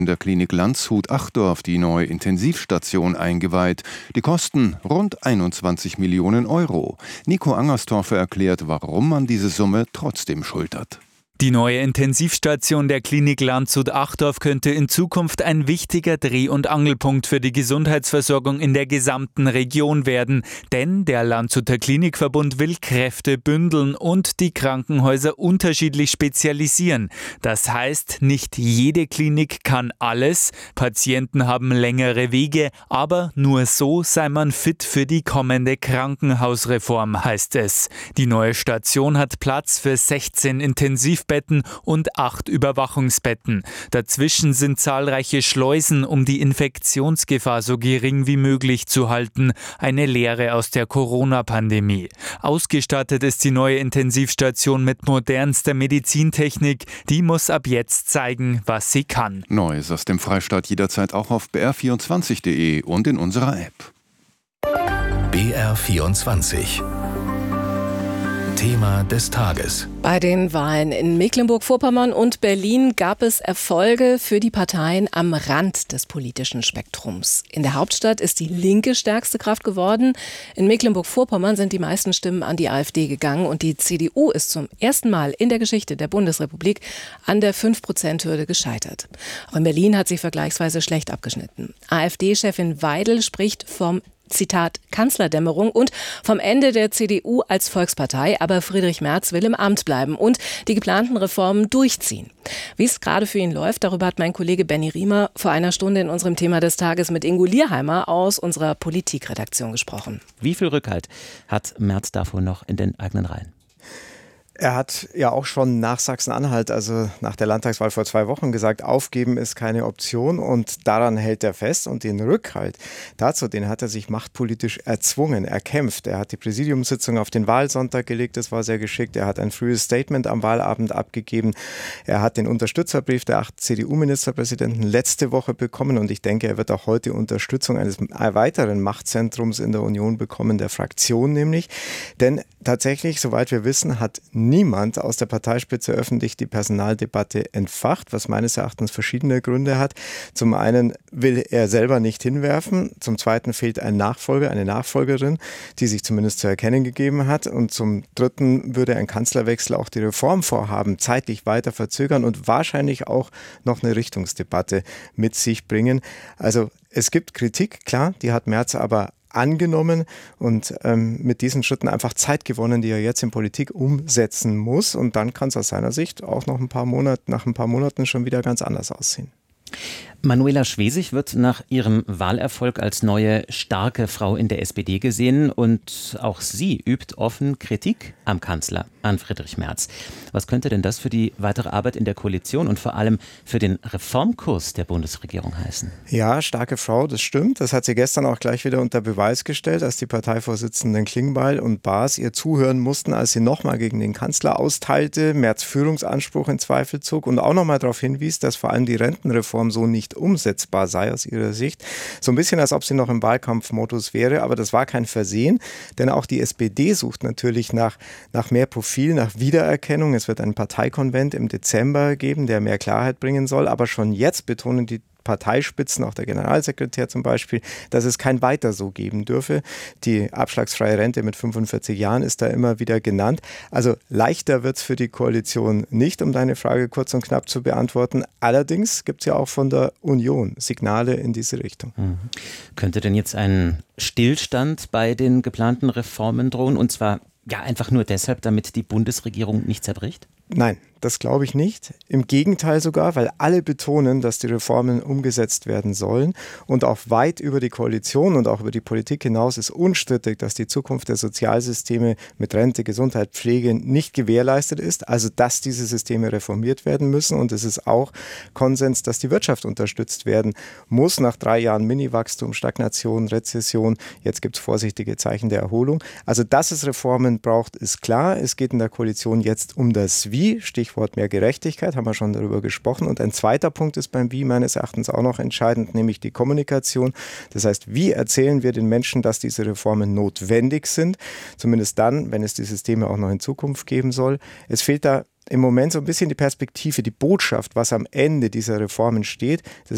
In der Klinik Landshut-Achdorf die neue Intensivstation eingeweiht. Die Kosten rund 21 Millionen Euro. Nico Angerstorfer erklärt, warum man diese Summe trotzdem schultert. Die neue Intensivstation der Klinik Landshut-Achdorf könnte in Zukunft ein wichtiger Dreh- und Angelpunkt für die Gesundheitsversorgung in der gesamten Region werden. Denn der Landshuter Klinikverbund will Kräfte bündeln und die Krankenhäuser unterschiedlich spezialisieren. Das heißt, nicht jede Klinik kann alles. Patienten haben längere Wege, aber nur so sei man fit für die kommende Krankenhausreform, heißt es. Die neue Station hat Platz für 16 Intensivbetten und 8 Überwachungsbetten. Dazwischen sind zahlreiche Schleusen, um die Infektionsgefahr so gering wie möglich zu halten. Eine Lehre aus der Corona-Pandemie. Ausgestattet ist die neue Intensivstation mit modernster Medizintechnik. Die muss ab jetzt zeigen, was sie kann. Neues aus dem Freistaat jederzeit auch auf br24.de und in unserer App. BR24 Thema des Tages. Bei den Wahlen in Mecklenburg-Vorpommern und Berlin gab es Erfolge für die Parteien am Rand des politischen Spektrums. In der Hauptstadt ist die Linke stärkste Kraft geworden. In Mecklenburg-Vorpommern sind die meisten Stimmen an die AfD gegangen und die CDU ist zum ersten Mal in der Geschichte der Bundesrepublik an der 5%-Hürde gescheitert. Auch in Berlin hat sie vergleichsweise schlecht abgeschnitten. AfD-Chefin Weidel spricht vom Zitat Kanzlerdämmerung und vom Ende der CDU als Volkspartei, aber Friedrich Merz will im Amt bleiben und die geplanten Reformen durchziehen. Wie es gerade für ihn läuft, darüber hat mein Kollege Benny Riemer vor einer Stunde in unserem Thema des Tages mit Ingo Lierheimer aus unserer Politikredaktion gesprochen. Wie viel Rückhalt hat Merz davor noch in den eigenen Reihen? Er hat ja auch schon nach Sachsen-Anhalt, also nach der Landtagswahl vor 2 Wochen gesagt, aufgeben ist keine Option und daran hält er fest und den Rückhalt dazu, den hat er sich machtpolitisch erzwungen, erkämpft. Er hat die Präsidiumssitzung auf den Wahlsonntag gelegt, das war sehr geschickt. Er hat ein frühes Statement am Wahlabend abgegeben. Er hat den Unterstützerbrief der 8 CDU-Ministerpräsidenten letzte Woche bekommen und ich denke, er wird auch heute Unterstützung eines weiteren Machtzentrums in der Union bekommen, der Fraktion nämlich. Denn tatsächlich, soweit wir wissen, hat niemand aus der Parteispitze öffentlich die Personaldebatte entfacht, was meines Erachtens verschiedene Gründe hat. Zum einen will er selber nicht hinwerfen, zum zweiten fehlt ein Nachfolger, eine Nachfolgerin, die sich zumindest zu erkennen gegeben hat und zum dritten würde ein Kanzlerwechsel auch die Reformvorhaben zeitlich weiter verzögern und wahrscheinlich auch noch eine Richtungsdebatte mit sich bringen. Also es gibt Kritik, klar, die hat Merz aber angenommen und mit diesen Schritten einfach Zeit gewonnen, die er jetzt in Politik umsetzen muss. Und dann kann es aus seiner Sicht auch noch nach ein paar Monaten schon wieder ganz anders aussehen. Manuela Schwesig wird nach ihrem Wahlerfolg als neue, starke Frau in der SPD gesehen und auch sie übt offen Kritik am Kanzler, an Friedrich Merz. Was könnte denn das für die weitere Arbeit in der Koalition und vor allem für den Reformkurs der Bundesregierung heißen? Ja, starke Frau, das stimmt. Das hat sie gestern auch gleich wieder unter Beweis gestellt, als die Parteivorsitzenden Klingbeil und Baas ihr zuhören mussten, als sie nochmal gegen den Kanzler austeilte, Merz Führungsanspruch in Zweifel zog und auch nochmal darauf hinwies, dass vor allem die Rentenreform so nicht umsetzbar sei aus ihrer Sicht. So ein bisschen, als ob sie noch im Wahlkampfmodus wäre, aber das war kein Versehen, denn auch die SPD sucht natürlich nach mehr Profil, nach Wiedererkennung. Es wird einen Parteikonvent im Dezember geben, der mehr Klarheit bringen soll, aber schon jetzt betonen die Parteispitzen, auch der Generalsekretär zum Beispiel, dass es kein Weiter so geben dürfe. Die abschlagsfreie Rente mit 45 Jahren ist da immer wieder genannt. Also leichter wird es für die Koalition nicht, um deine Frage kurz und knapp zu beantworten. Allerdings gibt es ja auch von der Union Signale in diese Richtung. Könnte denn jetzt ein Stillstand bei den geplanten Reformen drohen? Und zwar ja einfach nur deshalb, damit die Bundesregierung nicht zerbricht? Nein, das glaube ich nicht. Im Gegenteil sogar, weil alle betonen, dass die Reformen umgesetzt werden sollen. Und auch weit über die Koalition und auch über die Politik hinaus ist unstrittig, dass die Zukunft der Sozialsysteme mit Rente, Gesundheit, Pflege nicht gewährleistet ist. Also, dass diese Systeme reformiert werden müssen. Und es ist auch Konsens, dass die Wirtschaft unterstützt werden muss. Nach 3 Jahren Mini-Wachstum, Stagnation, Rezession. Jetzt gibt es vorsichtige Zeichen der Erholung. Also, dass es Reformen braucht, ist klar. Es geht in der Koalition jetzt um das Wie. Stichwort mehr Gerechtigkeit, haben wir schon darüber gesprochen. Und ein zweiter Punkt ist beim Wie meines Erachtens auch noch entscheidend, nämlich die Kommunikation. Das heißt, wie erzählen wir den Menschen, dass diese Reformen notwendig sind? Zumindest dann, wenn es die Systeme auch noch in Zukunft geben soll. Es fehlt da im Moment so ein bisschen die Perspektive, die Botschaft, was am Ende dieser Reformen steht. Das